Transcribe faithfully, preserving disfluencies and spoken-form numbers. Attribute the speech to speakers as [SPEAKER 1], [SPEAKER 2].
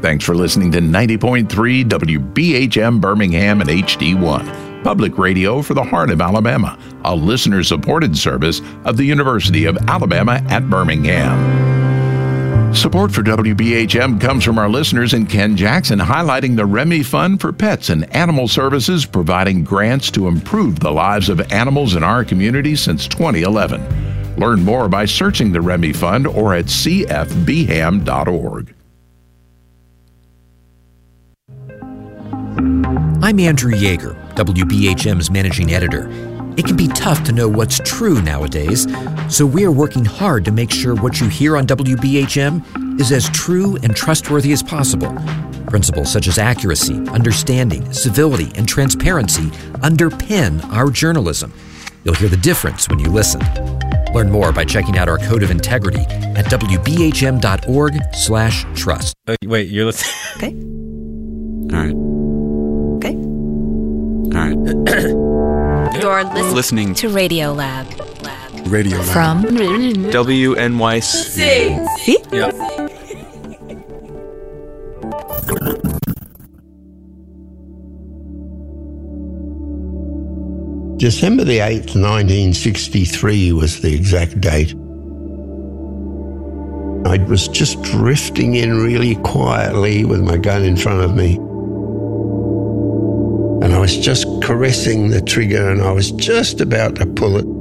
[SPEAKER 1] Thanks for listening to ninety point three W B H M Birmingham and H D one, public radio for the heart of Alabama, a listener-supported service of the University of Alabama at Birmingham. Support for W B H M comes from our listeners in Ken Jackson, highlighting the Remy Fund for Pets and Animal Services, providing grants to improve the lives of animals in our community since twenty eleven. Learn more by searching the Remy Fund or at c f b ham dot org.
[SPEAKER 2] I'm Andrew Yeager, W B H M's managing editor. It can be tough to know what's true nowadays, so we're working hard to make sure what you hear on W B H M is as true and trustworthy as possible. Principles such as accuracy, understanding, civility, and transparency underpin our journalism. You'll hear the difference when you listen. Learn more by checking out our Code of Integrity at w b h m dot org slash trust.
[SPEAKER 3] Uh, wait, you're listening?
[SPEAKER 4] Okay.
[SPEAKER 3] All right.
[SPEAKER 4] Okay.
[SPEAKER 3] All right.
[SPEAKER 4] You're lis-
[SPEAKER 3] Listening
[SPEAKER 4] to Radio Lab. Lab.
[SPEAKER 3] Radio Lab.
[SPEAKER 4] From
[SPEAKER 3] W N Y C.
[SPEAKER 4] See?
[SPEAKER 3] Yep.
[SPEAKER 5] December the eighth, nineteen sixty-three was the exact date. I was just drifting in really quietly with my gun in front of me. And I was just caressing the trigger and I was just about to pull it.